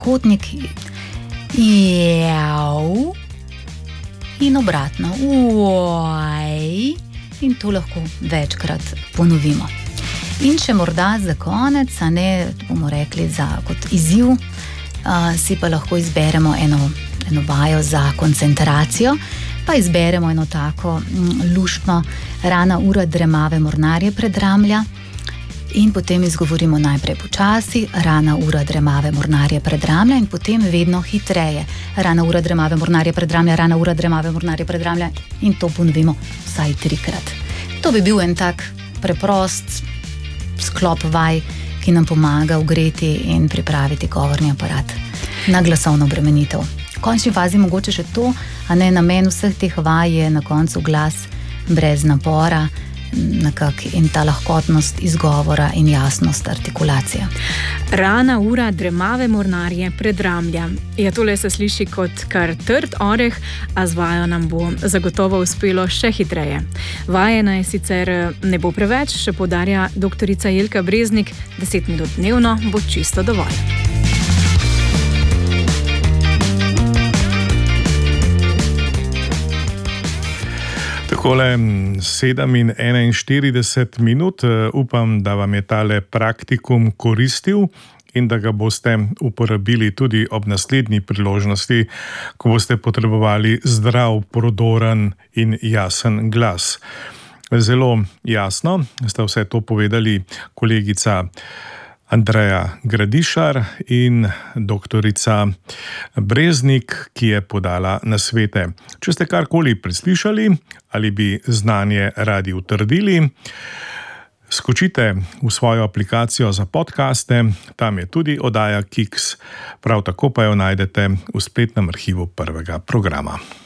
kotnik jav in obratno uaj in to lahko večkrat ponovimo. In še morda za konec, a ne, bomo rekli kot izziv, si pa lahko izberemo eno vajo za koncentracijo, pa izberemo eno tako luštno rana ura dremave mornarje predramlja in potem izgovorimo najprej počasi, rana ura dremave mornarje predramlja in potem vedno hitreje. Rana ura dremave mornarje predramlja, rana ura dremave mornarje predramlja in to ponovimo vsaj 3-krat. To bi bil en tak preprost sklop vaj, ki nam pomaga ugreti in pripraviti govorni aparat na glasovno obremenitev. V končni fazi mogoče še to, a ne, namen vseh teh vaj je na koncu glas brez napora, in ta lahkotnost izgovora in jasnost artikulacije. Rana ura dremave mornarje predramlja. Ja, tole se sliši kot kar trd oreh, a z vajo nam bo zagotovo uspelo še hitreje. Vaje naj sicer ne bo preveč, še poudarja doktorica Jelka Breznik, 10 minut dnevno bo čisto dovolj. Takole 7:41 minut. Upam, da vam je tale praktikum koristil in da ga boste uporabili tudi ob naslednji priložnosti, ko boste potrebovali zdrav, prodoren in jasen glas. Zelo jasno sta vse to povedali kolegica Andreja Gradišar in doktorica Breznik, ki je podala nasvete. Če ste karkoli preslišali ali bi znanje radi utrdili, skočite v svojo aplikacijo za podcaste, tam je tudi oddaja Kiks, prav tako pa jo najdete v spletnem arhivu prvega programa.